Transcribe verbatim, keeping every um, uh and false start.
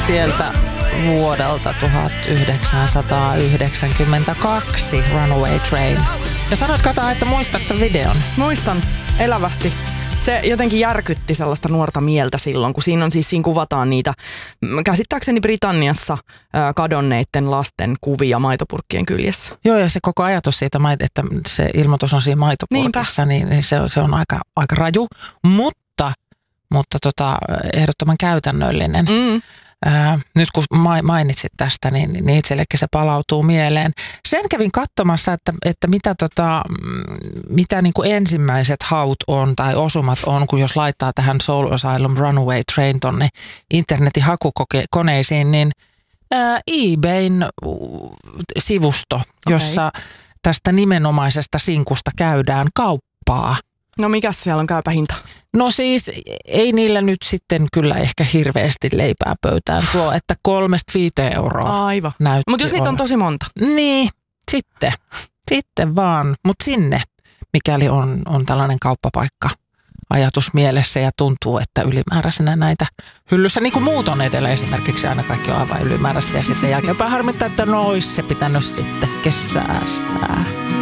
sieltä vuodelta tuhatyhdeksänsataayhdeksänkymmentäkaksi Runaway Train. Ja sanoit, Kata, että muistat tämän videon. Muistan elävästi. Se jotenkin järkytti sellaista nuorta mieltä silloin, kun siinä on siis, siinä kuvataan niitä käsittääkseni Britanniassa ää, kadonneiden lasten kuvia maitopurkkien kyljessä. Joo, ja se koko ajatus siitä, että se ilmoitus on siinä maitopurkissa, niin, niin se, se on aika, aika raju, mutta, mutta tota, ehdottoman käytännöllinen. Mm. Ää, nyt kun mainitsit tästä, niin, niin itsellekin se palautuu mieleen. Sen kävin katsomassa, että, että mitä, tota, mitä niin kuin ensimmäiset haut on tai osumat on, kun jos laittaa tähän Soul Asylum Runaway Train tonne internetin hakukoneisiin, niin ää, eBayn sivusto, okay, jossa tästä nimenomaisesta sinkusta käydään kauppaa. No mikäs siellä on käypä hinta? No siis ei niillä nyt sitten kyllä ehkä hirveästi leipää pöytään tuo, että kolmesta viiteen euroa. Aivan. Näytti. Mutta jos niitä on tosi monta. Niin, sitten. Sitten vaan. Mutta sinne, mikäli on, on tällainen kauppapaikka ajatus mielessä ja tuntuu, että ylimääräisenä näitä hyllyssä, niin kuin muut on edellä esimerkiksi, aina kaikki on aivan ylimääräistä ja sitten jälkeenpäin harmittaa, että no olisi se pitänyt sitten kesäästää.